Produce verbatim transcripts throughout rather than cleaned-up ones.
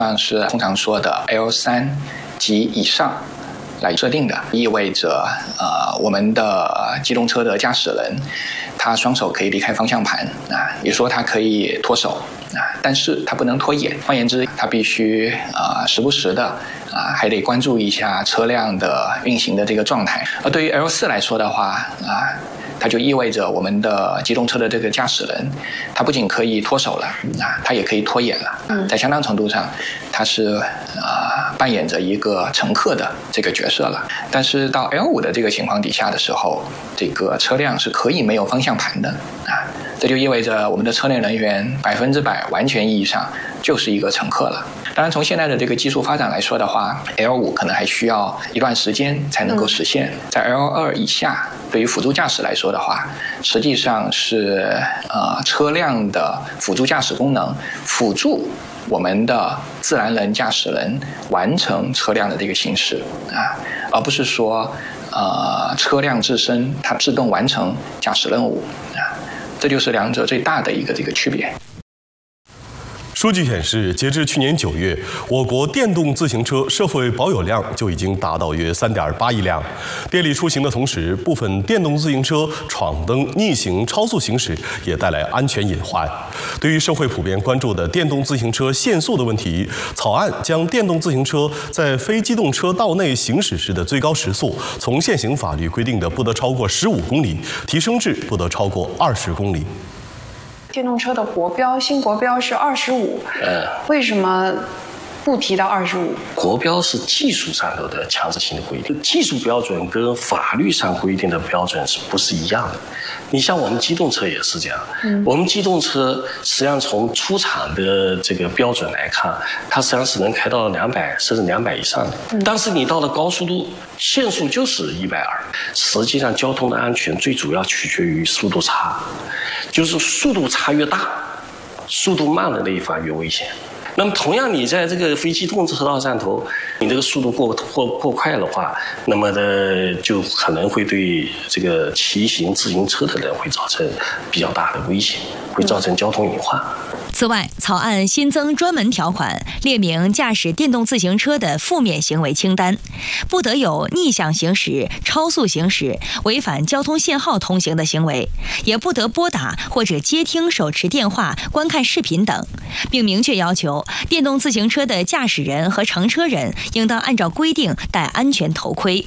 是通常说的 L 三 及以上来设定的，意味着呃我们的机动车的驾驶人，他双手可以离开方向盘啊，也说他可以脱手啊，但是他不能脱眼。换言之，他必须啊、呃、时不时的啊还得关注一下车辆的运行的这个状态。而对于 L 四 来说的话啊。它就意味着我们的机动车的这个驾驶人，他不仅可以脱手了啊，他也可以脱眼了。在相当程度上，他是啊、呃、扮演着一个乘客的这个角色了。但是到 L 五 的这个情况底下的时候，这个车辆是可以没有方向盘的啊，这就意味着我们的车内人员百分之百完全意义上就是一个乘客了。当然，从现在的这个技术发展来说的话 ，L 五 可能还需要一段时间才能够实现。在 L 二 以下，对于辅助驾驶来说的话，实际上是呃车辆的辅助驾驶功能辅助我们的自然人驾驶人完成车辆的这个行驶啊，而不是说呃车辆自身它自动完成驾驶任务啊，这就是两者最大的一个这个区别。 数据显示，截至去年九月，我国电动自行车社会保有量就已经达到约 三点八亿辆。便利出行的同时，部分电动自行车闯灯、逆行、超速行驶也带来安全隐患。对于社会普遍关注的电动自行车限速的问题，草案将电动自行车在非机动车道内行驶时的最高时速，从现行法律规定的不得超过十五公里，提升至不得超过二十公里。 电动车的国标新国标是二十五， 呃， 为什么不提到二十五？ 国标是技术上头的强制性的规定，技术标准跟法律上规定的标准是不是一样的？你像我们机动车也是这样，嗯、我们机动车实际上从出厂的这个标准来看，它实际上是能开到两百甚至两百以上的，嗯、但是你到了高速路，限速就是一百二。实际上，交通的安全最主要取决于速度差。就是速度差越大，速度慢的那一方越危险。那么同样，你在这个非机动车道上头，你这个速度过过过快的话，那么的就可能会对这个骑行自行车的人会造成比较大的危险，会造成交通隐患。 此外，草案新增专门条款，列明驾驶电动自行车的负面行为清单，不得有逆向行驶、超速行驶、违反交通信号通行的行为，也不得拨打或者接听手持电话、观看视频等，并明确要求电动自行车的驾驶人和乘车人应当按照规定戴安全头盔。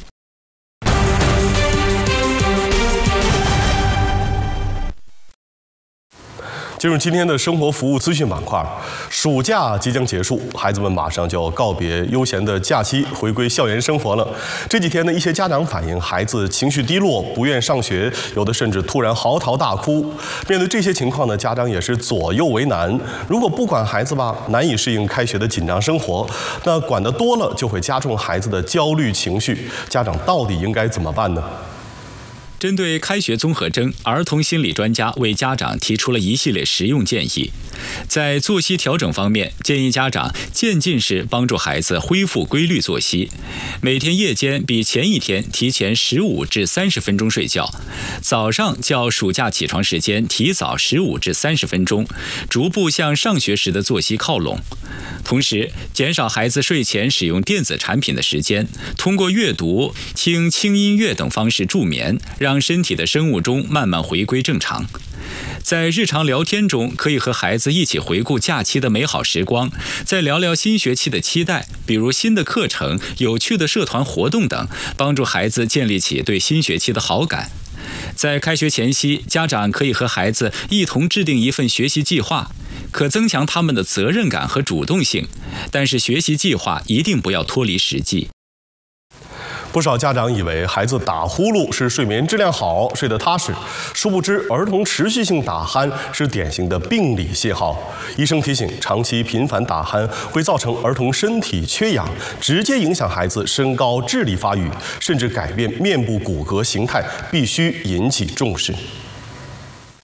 进入今天的生活服务资讯板块，暑假即将结束，孩子们马上就要告别悠闲的假期，回归校园生活了。这几天呢，一些家长反映孩子情绪低落，不愿上学，有的甚至突然嚎啕大哭。面对这些情况呢，家长也是左右为难。如果不管孩子吧，难以适应开学的紧张生活；那管得多了，就会加重孩子的焦虑情绪。家长到底应该怎么办呢？ 针对开学综合征，儿童心理专家为家长提出了一系列实用建议。在作息调整方面，建议家长渐进式帮助孩子恢复规律作息，每天夜间比前一天提前十五至三十分钟睡觉，早上较暑假起床时间提早十五至三十分钟，逐步向上学时的作息靠拢。同时，减少孩子睡前使用电子产品的时间，通过阅读、听轻音乐等方式助眠，让身体的生物钟慢慢回归正常。在日常聊天中，可以和孩子一起回顾假期的美好时光，再聊聊新学期的期待，比如新的课程、有趣的社团活动等，帮助孩子建立起对新学期的好感。在开学前夕，家长可以和孩子一同制定一份学习计划，可增强他们的责任感和主动性，但是学习计划一定不要脱离实际。 不少家长以为孩子打呼噜是睡眠质量好、睡得踏实，殊不知儿童持续性打鼾是典型的病理信号。医生提醒，长期频繁打鼾会造成儿童身体缺氧，直接影响孩子身高、智力发育，甚至改变面部骨骼形态，必须引起重视。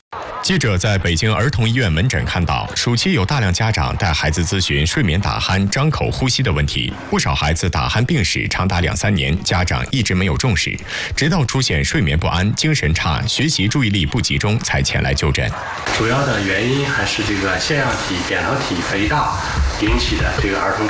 记者在北京儿童医院门诊看到，暑期有大量家长带孩子咨询睡眠打鼾、张口呼吸的问题。不少孩子打鼾病史长达两三年，家长一直没有重视，直到出现睡眠不安、精神差、学习注意力不集中，才前来就诊。 主要的原因还是这个腺样体、扁桃体肥大引起的这个儿童。